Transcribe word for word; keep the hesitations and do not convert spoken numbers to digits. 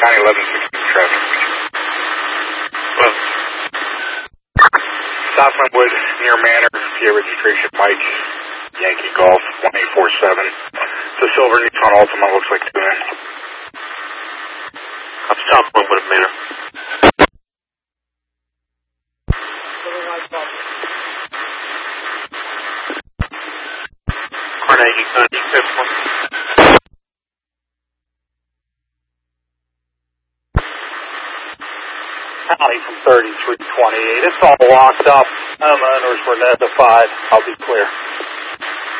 nine eleven sixteen traffic. Well, Southland Wood, near Manor, P A registration Mike, Yankee Golf, one eight four seven. The silver Nissan Altima looks like two in. Up Southland Wood, Manor. Carnegie, Carnegie, fifth one. County from thirty-three twenty-eight. It's all locked up. Homeowners were notified. I'll be clear.